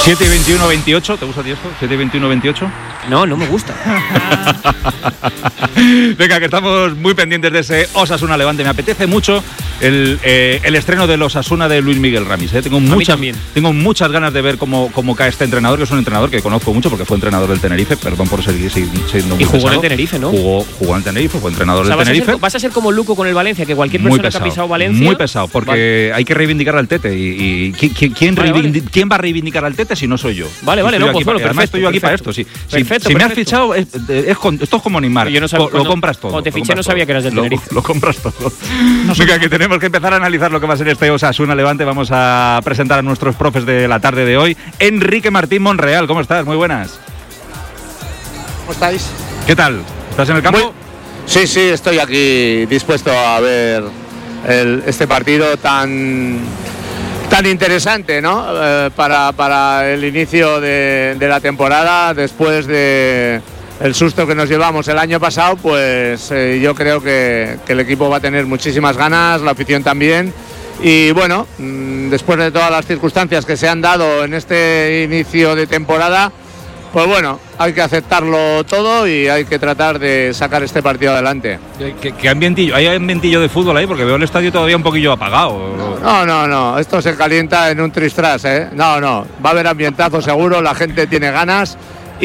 7 y 21, 28. ¿Te gusta a ti esto? 7 y 21, 28. No me gusta. Venga, que estamos muy pendientes de ese Osasuna Levante. Me apetece mucho el estreno del Osasuna de Luis Miguel Ramis. Tengo muchas ganas de ver cómo cae este entrenador, que es un entrenador que conozco mucho porque fue entrenador del Tenerife. Perdón por seguir siendo muy Y jugó pesado. en el Tenerife, ¿no? Jugó en el Tenerife, fue entrenador del Tenerife. Vas a ser como Luco con el Valencia, que cualquier persona que ha pisado Valencia. Muy pesado, porque hay que reivindicar al Tete. ¿Y quién va a reivindicar al Tete si no soy yo? Vale, no, pues bueno, además estoy yo aquí para esto. Sí. Perfecto, si me has fichado, esto es como Neymar. Lo compras todo. Cuando te fiché no sabía que eras del Tenerife. Lo compras todo. Venga, que tenemos que empezar a analizar lo que va a ser este Osasuna Levante. Vamos a presentar a nuestros profes de la tarde de hoy. Enrique Martín Monreal, ¿cómo estás? Muy buenas. ¿Cómo estáis? ¿Qué tal? ¿Estás en el campo? Sí, estoy aquí dispuesto a ver este partido tan interesante, ¿no? Para el inicio de la temporada, después de el susto que nos llevamos el año pasado, pues yo creo que el equipo va a tener muchísimas ganas, la afición también. Y bueno, después de todas las circunstancias que se han dado en este inicio de temporada, pues bueno, hay que aceptarlo todo y hay que tratar de sacar este partido adelante. ¿Qué ambientillo? ¿Hay ambientillo de fútbol ahí? Porque veo el estadio todavía un poquillo apagado. No, esto se calienta en un tristras, ¿eh? No, va a haber ambientazo seguro, la gente tiene ganas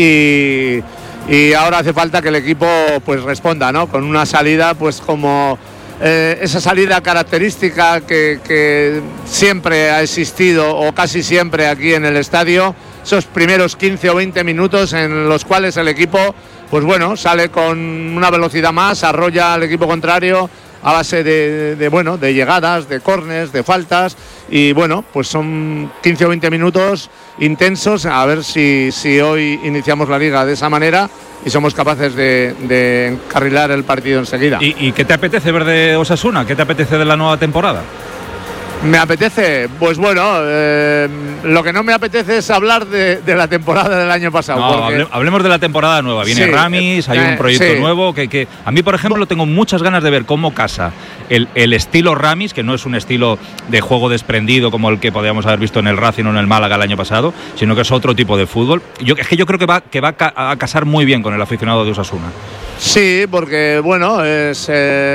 y ahora hace falta que el equipo pues responda, ¿no? Con una salida pues como esa salida característica que siempre ha existido o casi siempre aquí en el estadio, esos primeros 15 o 20 minutos en los cuales el equipo pues bueno, sale con una velocidad más, arrolla al equipo contrario a base de llegadas, de córners, de faltas y bueno, pues son 15 o 20 minutos intensos, a ver si hoy iniciamos la liga de esa manera y somos capaces de encarrilar el partido enseguida. ¿Y qué te apetece ver de Osasuna? ¿Qué te apetece de la nueva temporada? Me apetece, pues bueno, lo que no me apetece es hablar de la temporada del año pasado. No, porque hablemos de la temporada nueva. Viene Ramis, hay un proyecto nuevo que a mí, por ejemplo, tengo muchas ganas de ver cómo casa el estilo Ramis, que no es un estilo de juego desprendido como el que podíamos haber visto en el Racing o en el Málaga el año pasado, sino que es otro tipo de fútbol. Yo creo que va a casar muy bien con el aficionado de Osasuna. Sí, porque bueno, es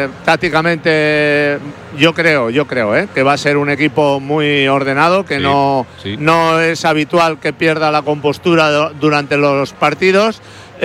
tácticamente yo creo que va a ser un equipo muy ordenado, que no es habitual que pierda la compostura durante los partidos.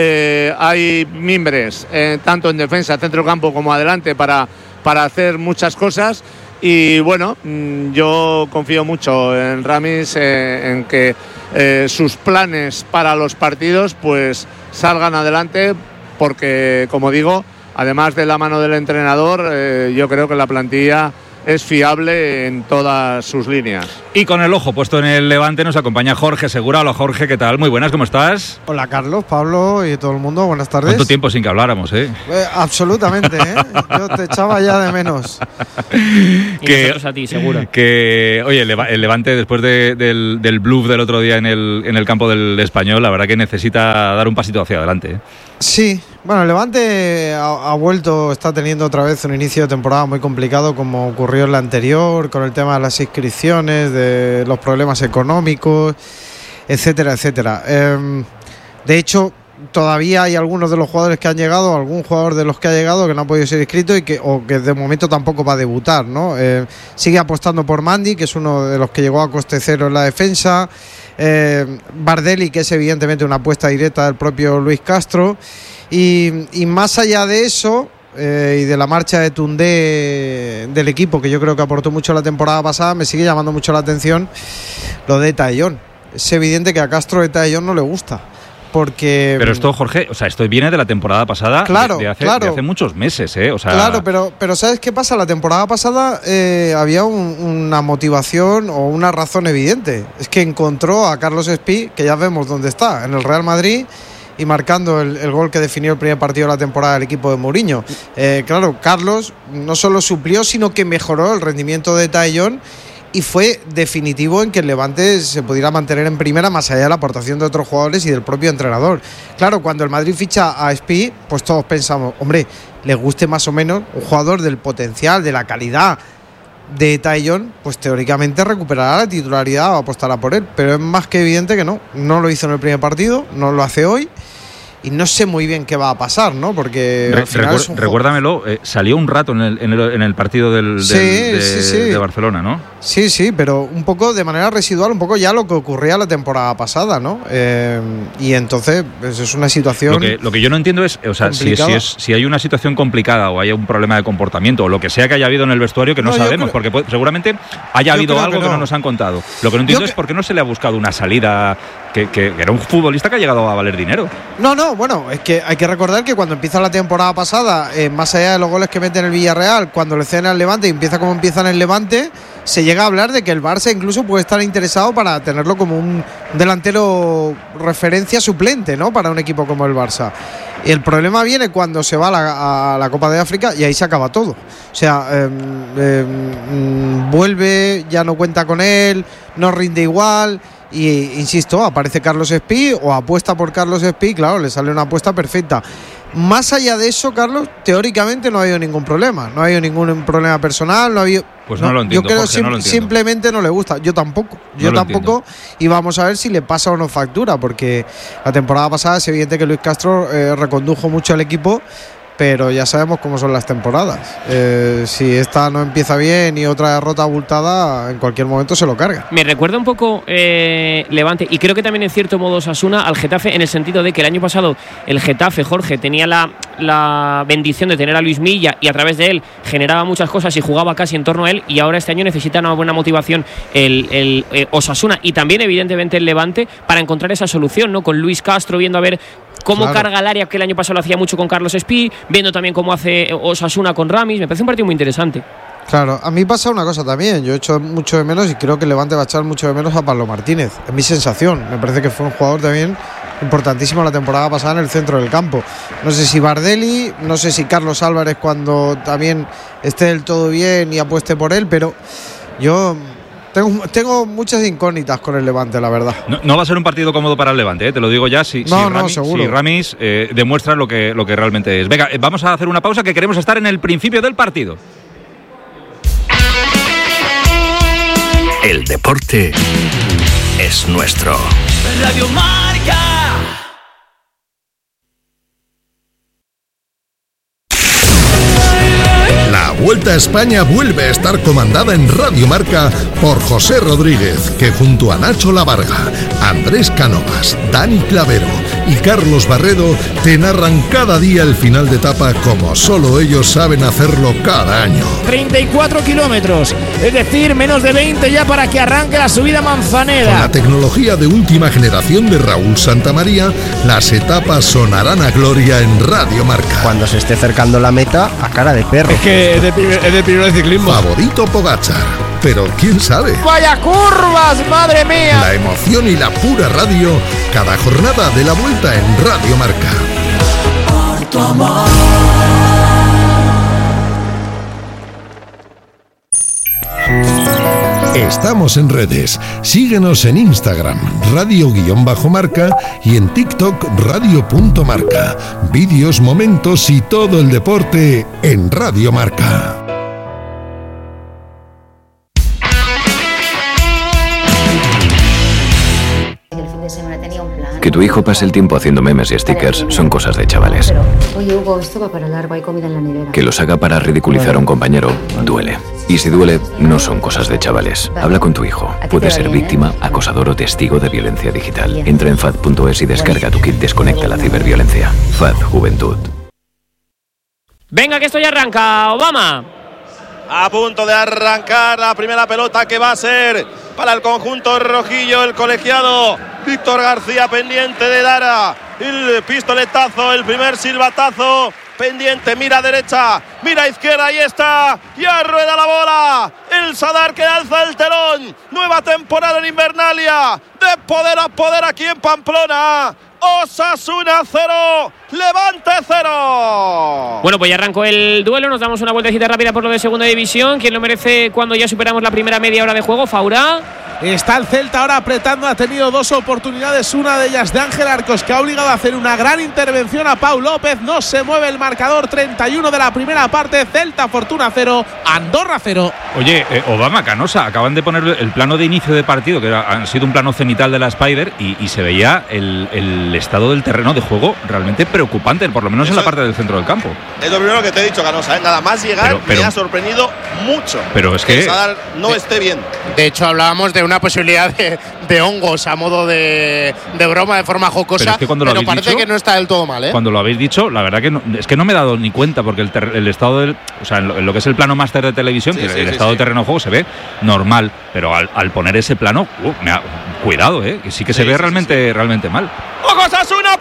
Hay mimbres tanto en defensa, centro campo como adelante para hacer muchas cosas y bueno, yo confío mucho en Ramis, en que sus planes para los partidos pues salgan adelante. Porque, como digo, además de la mano del entrenador, yo creo que la plantilla es fiable en todas sus líneas. Y con el ojo puesto en el Levante nos acompaña Jorge Segura. Hola Jorge, ¿qué tal? Muy buenas, ¿cómo estás? Hola Carlos, Pablo y todo el mundo, buenas tardes. ¿Cuánto tiempo sin que habláramos, absolutamente, yo te echaba ya de menos. Y nosotros a ti, seguro. Oye, el Levante después del bluff del otro día en el campo del Español, la verdad que necesita dar un pasito hacia adelante, Sí, bueno, el Levante ha vuelto, está teniendo otra vez un inicio de temporada muy complicado como ocurrió en la anterior, con el tema de las inscripciones, de los problemas económicos, etcétera, etcétera. De hecho, todavía hay algunos de los jugadores que han llegado, algún jugador de los que ha llegado que no ha podido ser inscrito y que de momento tampoco va a debutar, ¿no? Sigue apostando por Mandy, que es uno de los que llegó a coste cero en la defensa. Bardelli, que es evidentemente una apuesta directa del propio Luis Castro, y más allá de eso y de la marcha de Toundé del equipo, que yo creo que aportó mucho la temporada pasada, me sigue llamando mucho la atención lo de Taillon. Es evidente que a Castro de Taillon no le gusta. Porque... Pero esto, Jorge, o sea, esto viene de la temporada pasada, de hace muchos meses, o sea... Claro, pero ¿sabes qué pasa? La temporada pasada había una motivación o una razón evidente. Es que encontró a Carlos Espí, que ya vemos dónde está, en el Real Madrid, y marcando el gol que definió el primer partido de la temporada del equipo de Mourinho. Claro, Carlos no solo suplió, sino que mejoró el rendimiento de Taillon y fue definitivo en que el Levante se pudiera mantener en primera, más allá de la aportación de otros jugadores y del propio entrenador. Claro, cuando el Madrid ficha a Espí, pues todos pensamos, hombre, le guste más o menos un jugador del potencial, de la calidad de Taillon, pues teóricamente recuperará la titularidad o apostará por él, pero es más que evidente que no lo hizo en el primer partido, no lo hace hoy. Y no sé muy bien qué va a pasar, ¿no? Porque recuérdamelo, salió un rato en el partido de Barcelona, ¿no? Sí, pero un poco de manera residual, un poco ya lo que ocurría la temporada pasada, ¿no? Y entonces pues es una situación. Lo que yo no entiendo es, o sea, si hay una situación complicada o hay un problema de comportamiento o lo que sea que haya habido en el vestuario que no sabemos, porque seguramente haya habido algo que no nos han contado. Lo que no entiendo es por qué no se le ha buscado una salida. Que era un futbolista que ha llegado a valer dinero. Bueno, es que hay que recordar que cuando empieza la temporada pasada, más allá de los goles que mete en el Villarreal, cuando le ceden al Levante y empieza como empieza en el Levante, se llega a hablar de que el Barça incluso puede estar interesado para tenerlo como un delantero referencia suplente, ¿no? Para un equipo como el Barça. Y el problema viene cuando se va a la Copa de África y ahí se acaba todo. O sea, vuelve, ya no cuenta con él, no rinde igual. Y insisto, aparece Carlos Espí o apuesta por Carlos Espí, claro, le sale una apuesta perfecta. Más allá de eso, Carlos, teóricamente no ha habido ningún problema. No ha habido ningún problema personal, no ha habido. Pues no lo entiendo. Yo creo Jorge, no lo entiendo. Simplemente no le gusta. Yo tampoco. Y vamos a ver si le pasa o no factura, porque la temporada pasada es evidente que Luis Castro recondujo mucho al equipo. Pero ya sabemos cómo son las temporadas. Si esta no empieza bien y otra derrota abultada, en cualquier momento se lo carga. Me recuerda un poco Levante, y creo que también en cierto modo Osasuna, al Getafe, en el sentido de que el año pasado el Getafe, Jorge, tenía la bendición de tener a Luis Milla y a través de él generaba muchas cosas y jugaba casi en torno a él, y ahora este año necesita una buena motivación el Osasuna y también evidentemente el Levante para encontrar esa solución, ¿no? Con Luis Castro viendo a ver cómo carga el área, que el año pasado lo hacía mucho con Carlos Espí, viendo también cómo hace Osasuna con Ramis. Me parece un partido muy interesante. Claro, a mí pasa una cosa también. Yo he hecho mucho de menos y creo que el Levante va a echar mucho de menos a Pablo Martínez. Es mi sensación. Me parece que fue un jugador también importantísimo la temporada pasada en el centro del campo. No sé si Bardelli, no sé si Carlos Álvarez cuando también esté del todo bien y apueste por él, pero yo tengo muchas incógnitas con el Levante, la verdad. No va a ser un partido cómodo para el Levante, te lo digo ya. Si Ramis demuestra lo que realmente es. Venga, vamos a hacer una pausa, que queremos estar en el principio del partido. El deporte es nuestro. Radio Marca. La Vuelta a España vuelve a estar comandada en Radio Marca por José Rodríguez, que junto a Nacho Lavarga, Andrés Cánovas, Dani Clavero y Carlos Barredo te narran cada día el final de etapa como solo ellos saben hacerlo cada año. 34 kilómetros, es decir, menos de 20 ya para que arranque la subida Manzanera. Con la tecnología de última generación de Raúl Santamaría, las etapas sonarán a gloria en Radio Marca. Cuando se esté acercando la meta, a cara de perro. Es que es de primer ciclismo. Favorito Pogačar, pero quién sabe. ¡Vaya curvas, madre mía! La emoción y la pura radio, cada jornada de la Vuelta en Radio Marca. Por tu amor. Estamos en redes. Síguenos en Instagram, radio_marca, y en TikTok, radio.marca. Vídeos, momentos y todo el deporte en Radio Marca. Que tu hijo pase el tiempo haciendo memes y stickers son cosas de chavales. Oye, Hugo, esto va para largo, hay comida en la nevera. Que los haga para ridiculizar a un compañero duele. Y si duele, no son cosas de chavales. Habla con tu hijo. Puede ser víctima, acosador o testigo de violencia digital. Entra en FAD.es y descarga tu kit Desconecta la ciberviolencia. FAD Juventud. Venga, que esto ya arranca, Obama. A punto de arrancar la primera pelota, que va a ser para el conjunto rojillo, el colegiado Víctor García, pendiente de Lara. El pistoletazo, el primer silbatazo, pendiente, mira derecha, mira izquierda, ahí está, ya rueda la bola, el Sadar que alza el telón, nueva temporada en Invernalia, de poder a poder aquí en Pamplona. Osasuna 0, Levante 0. Bueno, pues ya arrancó el duelo. Nos damos una vueltecita rápida por lo de segunda división. ¿Quién lo merece cuando ya superamos la primera media hora de juego? Faura. Está el Celta ahora apretando, ha tenido dos oportunidades, una de ellas de Ángel Arcos, que ha obligado a hacer una gran intervención a Pau López. No se mueve el marcador, 31 de la primera parte, Celta Fortuna 0, Andorra 0. Oye, Obama, Canosa, acaban de poner el plano de inicio de partido, que ha sido un plano cenital de la Spider, y se veía el estado del terreno de juego realmente preocupante, por lo menos en la parte del centro del campo. Es lo primero que te he dicho, Canosa, ¿eh? Nada más llegar me ha sorprendido mucho. Pero es que Sadar no esté bien. De hecho, hablábamos de una posibilidad de hongos a modo de broma, de forma jocosa, pero parece que no está del todo mal, ¿eh? Cuando lo habéis dicho, la verdad que es que no me he dado ni cuenta, porque el estado del, o sea, en lo que es el plano máster de televisión, el estado del terreno de juego se ve normal, pero al poner ese plano, cuidado, que sí que se ve realmente mal. ¡Ojo, Osasuna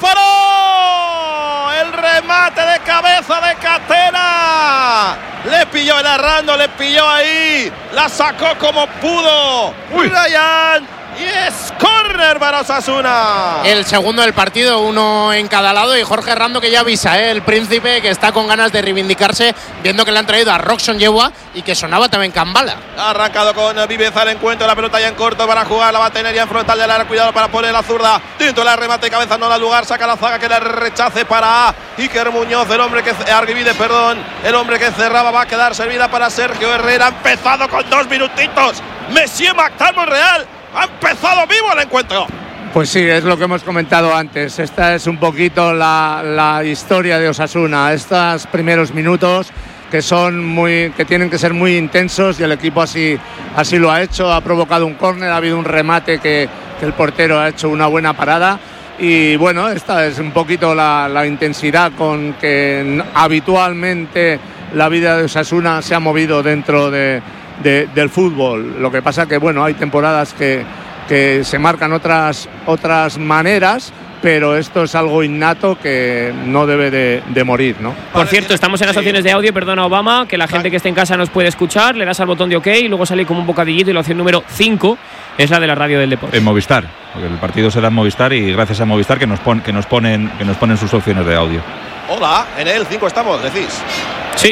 paró! El remate de cabeza de Catena. Le pilló el Arrando, le pilló ahí. La sacó como pudo. Ryan. Y es córner para Osasuna. El segundo del partido, uno en cada lado, y Jorge Rando que ya avisa, el príncipe, que está con ganas de reivindicarse, viendo que le han traído a Roxon Yewa y que sonaba también Kambala. Ha arrancado con Viveza el encuentro, la pelota ya en corto para jugar, la va a tener ya en frontal del área, cuidado para poner la zurda dentro del remate de cabeza, no da lugar, saca la zaga que le rechace para Iker Muñoz, el hombre que el hombre que cerraba, va a quedar servida para Sergio Herrera. Ha empezado con 2 minutitos Messier Mactar Monreal. Ha empezado vivo el encuentro. Pues sí, es lo que hemos comentado antes. Esta es un poquito la historia de Osasuna. Estos primeros minutos que tienen que ser muy intensos, y el equipo así lo ha hecho. Ha provocado un córner, ha habido un remate que el portero ha hecho una buena parada. Y bueno, esta es un poquito la intensidad con que habitualmente la vida de Osasuna se ha movido dentro del fútbol. Lo que pasa que bueno, hay temporadas que se marcan otras maneras, pero esto es algo innato que no debe de morir, ¿no? Por cierto, estamos en las opciones de audio, perdona Obama, que la gente que esté en casa nos puede escuchar, le das al botón de OK y luego sale como un bocadillito, y la opción número 5 es la de la radio del deporte. En Movistar, porque el partido se da en Movistar, y gracias a Movistar que nos ponen sus opciones de audio. Hola, en el 5 estamos, decís. Sí.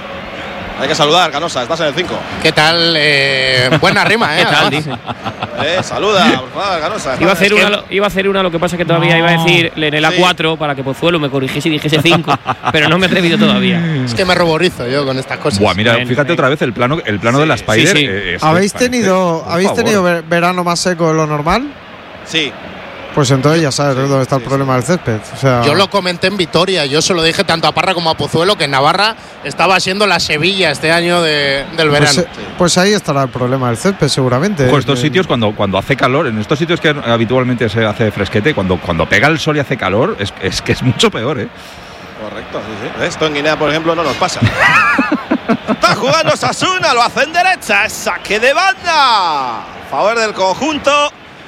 Hay que saludar, Canosa, estás en el 5. ¿Qué tal? Buena rima, ¿Qué tal, dice? Saluda, por favor, Canosa. Iba a hacer una, lo que pasa que todavía iba a decir en el A4 para que Pozuelo me corrigiese y dijese 5, pero no me he atrevido todavía. Es que me ruborizo yo con estas cosas. Buah, mira, fíjate otra vez el plano de la Spider. ¿Habéis tenido verano más seco de lo normal? Sí. Pues entonces ya sabes dónde está el problema del césped. O sea, yo lo comenté en Vitoria, yo se lo dije tanto a Parra como a Pozuelo, que Navarra estaba siendo la Sevilla este año del verano. Pues ahí estará el problema del césped, seguramente. Pues estos sitios cuando hace calor, en estos sitios que habitualmente se hace fresquete, cuando pega el sol y hace calor, es que es mucho peor, ¿eh? Correcto, sí. Esto en Guinea, por ejemplo, no nos pasa. Está jugando Osasuna, lo hace en derecha, es saque de banda. A favor del conjunto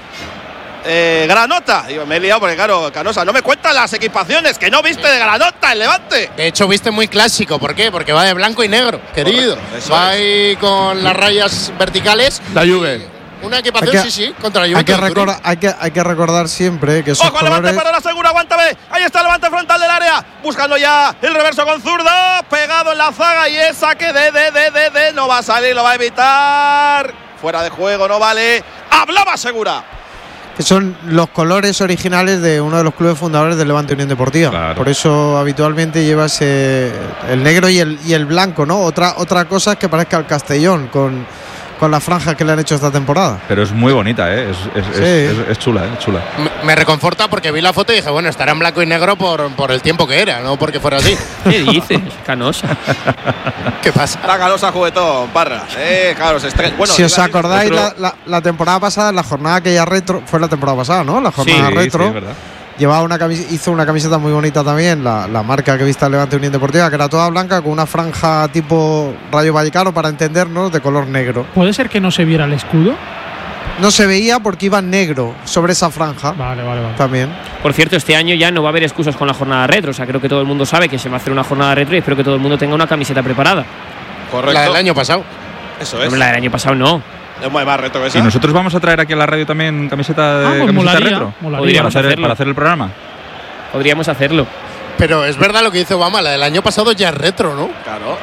Granota. Me he liado porque, claro, Canosa, no me cuentan las equipaciones, que no viste de Granota el Levante. De hecho, viste muy clásico. ¿Por qué? Porque va de blanco y negro, querido. Va ahí con las rayas verticales. La Juve. Una equipación, contra la Juve. Hay que recordar siempre que esos colores... Levante para la segura, aguántame. Ahí está el Levante frontal del área, buscando ya el reverso con zurda, pegado en la zaga, y es saque de no va a salir, lo va a evitar. Fuera de juego, no vale. Hablaba Segura. Que son los colores originales de uno de los clubes fundadores del Levante Unión Deportiva. Claro. Por eso habitualmente lleva el negro y el blanco, ¿no? Otra cosa es que parezca el Castellón con la franja que le han hecho esta temporada. Pero es muy bonita, ¿eh? Es chula, ¿eh? Chula. Me reconforta porque vi la foto y dije, bueno, estará en blanco y negro por el tiempo que era, no porque fuera así. ¿Qué dices, Canosa? ¿Qué pasa? Ahora Canosa juguetón, Parra. Claro, bueno, si os acordáis, la temporada pasada, la jornada aquella retro, fue la temporada pasada, ¿no? La jornada retro. Sí, es verdad. Hizo una camiseta muy bonita también, la marca que viste el Levante Unión Deportiva, que era toda blanca con una franja tipo Rayo Vallecano, para entendernos, de color negro. ¿Puede ser que no se viera el escudo? No se veía porque iba en negro sobre esa franja. Vale. También. Por cierto, este año ya no va a haber excusas con la jornada retro. O sea, creo que todo el mundo sabe que se va a hacer una jornada retro, y espero que todo el mundo tenga una camiseta preparada. Correcto. La del año pasado. Eso es. La del año pasado no. Es más retro que esa. ¿Y nosotros vamos a traer aquí a la radio también camiseta retro? Molaría. Para hacer el programa. Podríamos hacerlo. Pero es verdad lo que dice Obama, la del año pasado ya es retro, ¿no? Claro.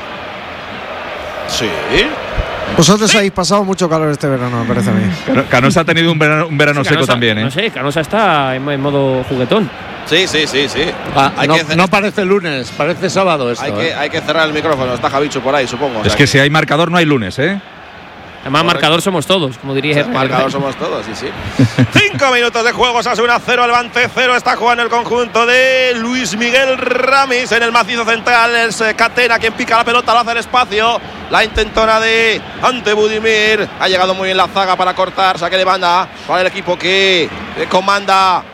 Sí. Vosotros habéis pasado mucho calor este verano, me parece a mí. Canosa ha tenido un verano Sí, seco Canosa, también, ¿eh? No sé, Canosa está en modo juguetón. Sí. No parece lunes, parece sábado esto. Hay que cerrar el micrófono. Está Javichu por ahí, supongo. Es que si hay marcador no hay lunes, ¿eh? Además, marcador somos todos, como diría. Marcador somos todos, sí. 5 minutos de juego, Osasuna 0, Levante 0. Está jugando el conjunto de Luis Miguel Ramis en el macizo central. Es Catena quien pica la pelota, lo hace el espacio. La intentona de Ante Budimir. Ha llegado muy bien la zaga para cortar. Saque de banda para el equipo que comanda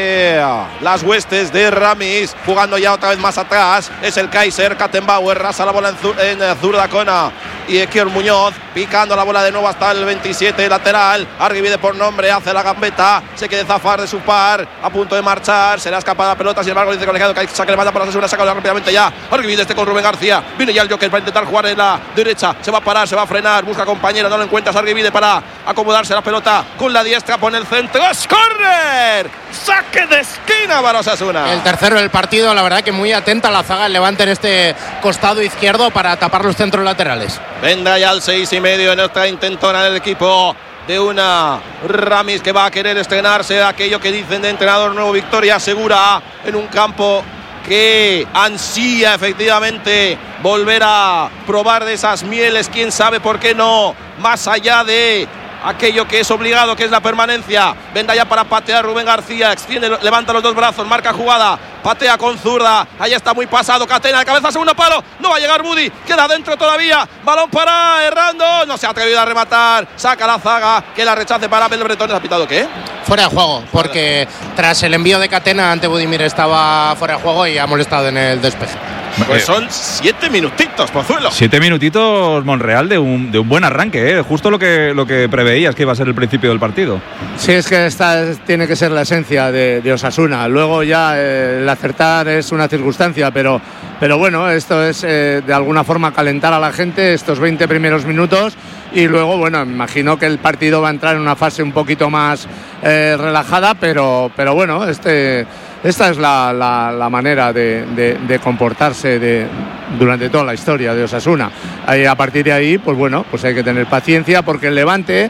las huestes de Ramis, jugando ya otra vez más atrás. Es el Kaiser, Kattenbauer rasa la bola en zurda con y Ekior Muñoz, picando la bola de nuevo hasta el 27 lateral. Arguivide por nombre, hace la gambeta, se quiere zafar de su par, a punto de marchar, se le ha escapado la pelota, sin embargo dice colegiado que hay que sacar manda para Osasuna, saca rápidamente ya. Arguivide con Rubén García, viene ya el Joker para intentar jugar en la derecha, se va a parar, se va a frenar, busca compañero, no lo encuentra Arguivide para acomodarse la pelota con la diestra, pone el centro, ¡es córner! Saque de esquina para Osasuna. El tercero del partido, la verdad que muy atenta la zaga del Levante en este costado izquierdo para tapar los centros laterales. Vendrá ya al 6,5 en otra intentona del equipo de una Ramis que va a querer estrenarse, aquello que dicen de entrenador nuevo, victoria segura en un campo que ansía efectivamente volver a probar de esas mieles, quién sabe por qué no, más allá de aquello que es obligado, que es la permanencia. Venda ya para patear Rubén García, extiende, levanta los dos brazos, marca jugada, patea con zurda, ahí está muy pasado, Catena de cabeza, segundo palo, no va a llegar Budi, queda dentro todavía, balón para Errando, no se ha atrevido a rematar, saca la zaga, que la rechace para Abel Bretones. ¿Ha pitado qué? Fuera de juego, porque tras el envío de Catena ante Budimir estaba fuera de juego y ha molestado en el despeje. Pues son 7 minutitos, Pozuelo. 7 minutitos, Monreal, de un buen arranque, ¿eh? Justo lo que preveías que iba a ser el principio del partido. Sí, es que esta tiene que ser la esencia de Osasuna. Luego ya el acertar es una circunstancia, pero bueno, esto es de alguna forma calentar a la gente estos 20 primeros minutos y luego, bueno, me imagino que el partido va a entrar en una fase un poquito más relajada, pero bueno, esta es la manera de comportarse durante toda la historia de Osasuna. A partir de ahí, pues bueno, pues hay que tener paciencia porque el Levante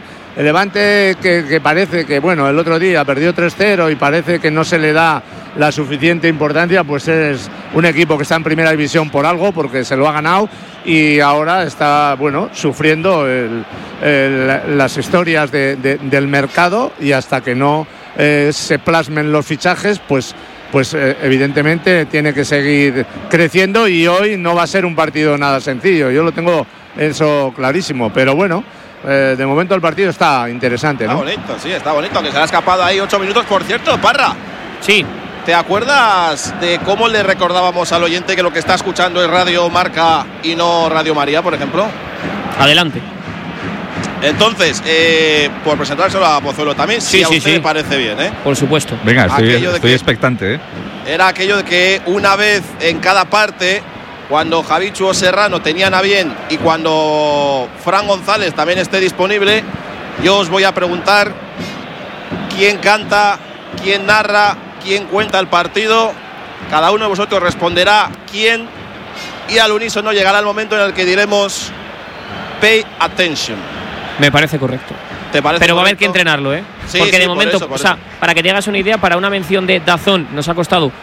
que parece que, bueno, el otro día perdió 3-0 y parece que no se le da la suficiente importancia, pues es un equipo que está en primera división por algo, porque se lo ha ganado y ahora está, bueno, sufriendo las historias del mercado y hasta que no se plasmen los fichajes, pues evidentemente tiene que seguir creciendo y hoy no va a ser un partido nada sencillo, yo lo tengo eso clarísimo, pero bueno, de momento el partido está interesante, ¿no? Está bonito, sí, está bonito, que se le ha escapado ahí 8 minutos, por cierto, Parra. Sí. ¿Te acuerdas de cómo le recordábamos al oyente que lo que está escuchando es Radio Marca y no Radio María, por ejemplo? Adelante. Entonces, por presentárselo a Pozuelo también, si a usted le parece bien, ¿eh? Por supuesto. Venga, estoy expectante, ¿eh? Era aquello de que una vez en cada parte, cuando Javichu o Serrano tenían a bien y cuando Fran González también esté disponible, yo os voy a preguntar quién canta, quién narra, quién cuenta el partido. Cada uno de vosotros responderá quién y al unísono llegará el momento en el que diremos pay attention. Me parece correcto. ¿Te parece Pero correcto? va a haber que entrenarlo, ¿eh? Sí, porque sí, de momento, por o sea, eso. para que te hagas una idea, para una mención de DAZN nos ha costado